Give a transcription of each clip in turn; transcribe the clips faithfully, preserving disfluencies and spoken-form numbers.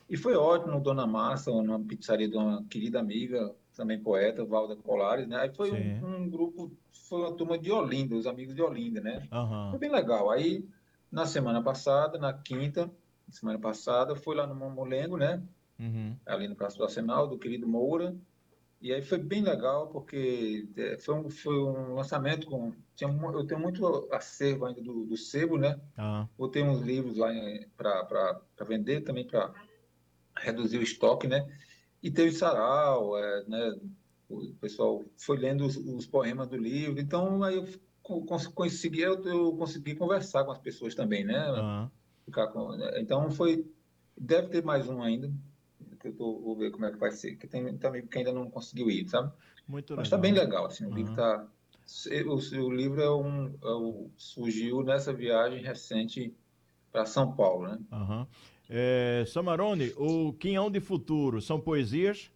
E foi ótimo, Dona Massa, uma pizzaria de uma querida amiga, também poeta, Valda Colares, né? Aí foi um, Sim. um grupo, foi uma turma de Olinda, os amigos de Olinda, né? Foi Aham. bem legal. Aí, na semana passada, na quinta, semana passada, fui lá no Mamulengo, né? Uhum. Ali no Praça do Arsenal, do querido Moura. E aí foi bem legal, porque é, foi um, foi um lançamento com. Tinha, mu- eu tenho muito acervo ainda do, do sebo, né? Ah. Botei uns livros lá para vender também, para reduzir o estoque, né? E teve sarau, é, né? O pessoal foi lendo os, os poemas do livro, então aí eu co- cons- consegui, eu, eu consegui conversar com as pessoas também, né? Ah. Ficar com, né? Então foi, deve ter mais um ainda, que eu tô, vou ver como é que vai ser, que tem, tem amigo que ainda não conseguiu ir, sabe? Muito Mas está bem legal. legal, assim, o livro Aham. tá, o, o livro é um, é o- surgiu nessa viagem recente para São Paulo, né? Aham. É, Samarone, o Quinhão de Futuro são poesias?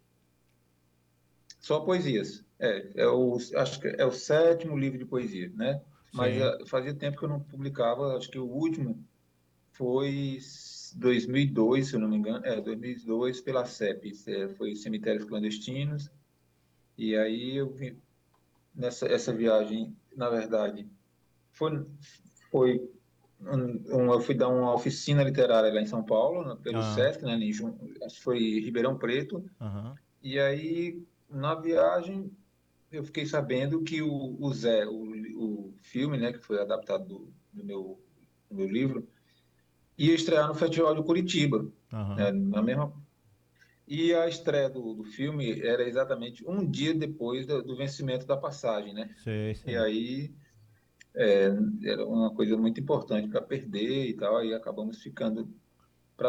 Só poesias. É, é o, acho que é o sétimo livro de poesia, né? Mas Sim. eh, fazia tempo que eu não publicava, acho que o último foi dois mil e dois, se eu não me engano, é, dois mil e dois pela C E P, é, foi Cemitérios Clandestinos, e aí eu vi, nessa essa viagem, na verdade, foi, foi um, um- eu fui dar uma oficina literária lá em São Paulo, né, pelo Ah. Sesc, né, em Jun- acho que foi em Ribeirão Preto, Aham. e aí na viagem eu fiquei sabendo que o, o Zé, o, o filme, né, que foi adaptado do, do meu, do meu livro, ia estrear no Festival de Curitiba, né, Aham. na mesma. E a estreia do, do filme era exatamente um dia depois do, do vencimento da passagem, né? Sei, E sei. aí é, era uma coisa muito importante para perder e tal, aí acabamos ficando para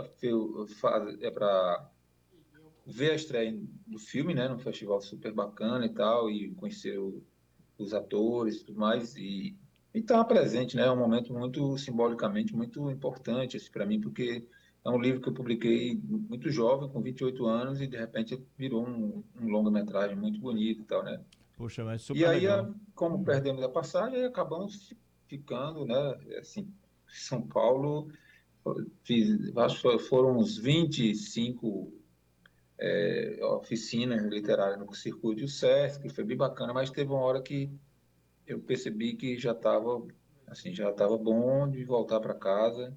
é para ver a estreia do filme, né, num festival super bacana e tal, e conhecer o, os atores e tudo mais, e estar presente, né? É um momento muito simbolicamente muito importante assim, para mim, porque é um livro que eu publiquei muito jovem, com vinte e oito anos, e de repente virou um, um longa-metragem muito bonito e tal, né? Puxa, mas E super aí, legal. a- como Uhum. perdemos a passagem, aí acabamos fi- ficando, né? Assim, São Paulo, fiz, acho que foram uns vinte e cinco oficinas literárias no Circuito Sesc, foi bem bacana, mas teve uma hora que eu percebi que já estava assim, já estava bom de voltar para casa,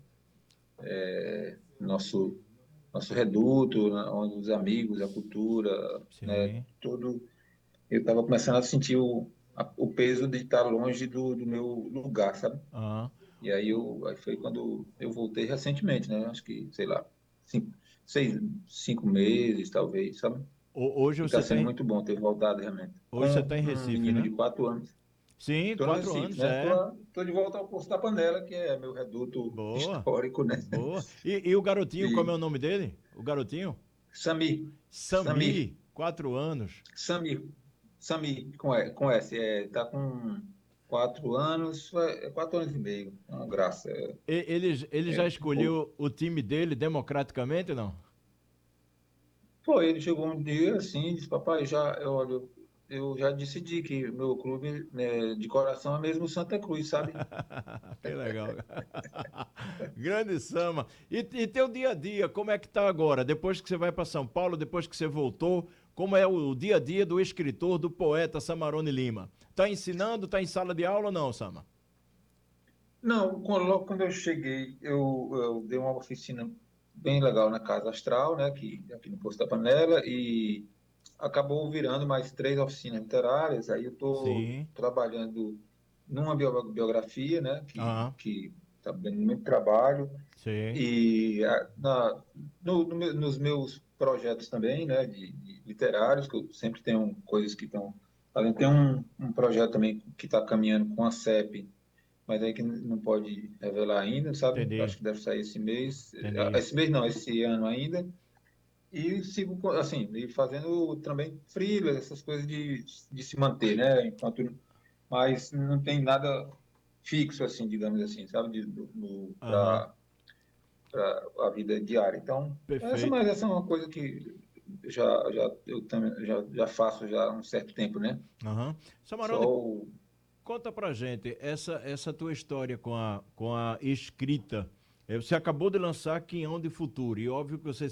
nosso nosso reduto, né, onde os amigos, a cultura, né, Sim. tudo. Eu estava começando a sentir o, a- o peso de estar longe do, do meu lugar, sabe? Aham. E aí eu aí foi quando eu voltei recentemente, né? Acho que, sei lá, cinco, seis, cinco meses, talvez, sabe? Ho- Hoje E você está está sendo em, muito bom ter voltado realmente. Com hoje você tá em um Recife, menino né? de quatro anos. Sim, Estou no quatro Recife, anos, né? é. Estou de volta ao Poço da Panela, que é meu reduto Boa, histórico, né? boa. E, e o garotinho, como é E o nome dele? O garotinho? Samir, Samir, Sami, quatro anos. Samir, Samir, com, E- com S, é, tá com quatro anos, é, quatro anos e meio, é uma graça. É, E- ele, ele é, já pô. escolheu o time dele democraticamente, ou não? Foi, ele chegou um dia assim, e disse, papai, já, eu, olha, eu já decidi que o meu clube, né, de coração é mesmo o Santa Cruz, sabe? Que legal. Grande Sama. E, e teu dia a dia, como é que tá agora? Depois que você vai para São Paulo, depois que você voltou, como é o dia a dia do escritor, do poeta Samarone Lima? Tá ensinando, tá em sala de aula ou não, Sama? Não, quando- logo quando eu cheguei, eu, eu dei uma oficina bem legal na Casa Astral, né, que, aqui no Poço da Panela, e acabou virando mais três oficinas literárias. Aí eu estou Sim. trabalhando numa bio- biografia, né, que Aham. que está dando muito trabalho, Sim. e a- na, no- no meu- nos meus projetos também, né, de, de literários, que eu sempre tenho coisas que estão. Além, tem um, um projeto também que está caminhando com a C E P, mas aí que não pode revelar ainda, sabe? Entendi. Acho que deve sair esse mês, eh, Entendi. esse mês não, esse ano ainda. E sigo, co- assim, e fazendo também freela, essas coisas de, de se manter, né? Enquanto, mas não tem nada fixo, assim, digamos assim, sabe? Aham. Para a vida diária. Então, essa, Perfeito. mas essa é uma coisa que já, já, eu também já, já faço já há um certo tempo, né? Aham. Só Samarone, o conta pra gente essa, essa tua história com a, com a escrita. Eh, Você acabou de lançar Quinhão de Futuro, e óbvio que você